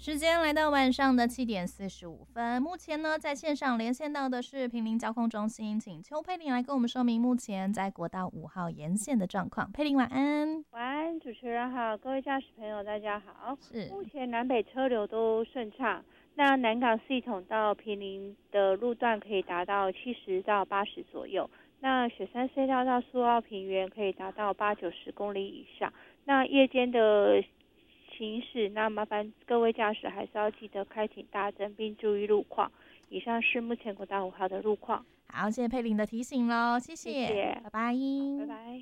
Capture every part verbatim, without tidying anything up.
时间来到晚上的七点四十五分，目前呢在线上连线到的是屏林交通中心，请邱佩玲来跟我们说明目前在国道五号沿线的状况。佩玲晚安。 晚安，主持人好，各位驾驶朋友大家好。 是， 目前南北车流都顺畅，那南港系统到屏林的路段可以达到七十到八十左右，那雪山隧道到苏澳平原可以达到八九十公里以上。那夜间的行驶，那麻烦各位驾驶还是要记得开启大灯，并注意路况。以上是目前国道五号的路况。 好，谢谢佩玲的提醒咯，谢谢谢， 拜拜， 拜拜。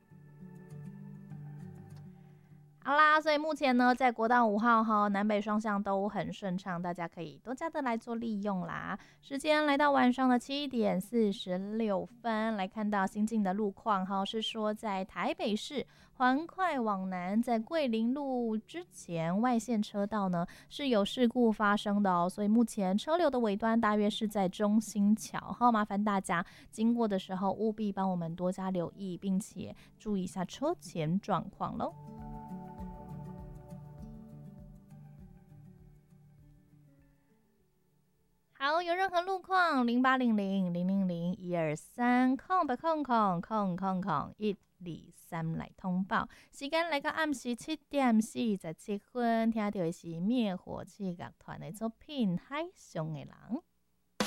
好啦，所以目前呢，在国道五号哈南北双向都很顺畅，大家可以多加的来做利用啦。时间来到晚上的七点四十六分，来看到新进的路况哈，是说在台北市环快往南，在桂林路之前外线车道呢是有事故发生的哦，所以目前车流的尾端大约是在中心桥哈，麻烦大家经过的时候务必帮我们多加留意，并且注意一下车前状况咯。好，有任何路况，零八零零零零零一二三空八空空空空空一二三来通报。时间来到暗时七点四十七分，听到的是灭火器乐团的作品《海上的人》。